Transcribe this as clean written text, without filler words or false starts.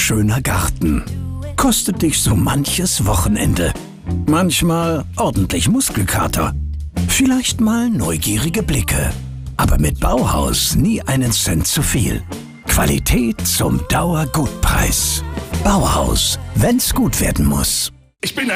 wunderschöner Garten. Kostet dich so manches Wochenende. Manchmal ordentlich Muskelkater. Vielleicht mal neugierige Blicke. Aber mit Bauhaus nie einen Cent zu viel. Qualität zum Dauergutpreis. Bauhaus, wenn's gut werden muss. Ich bin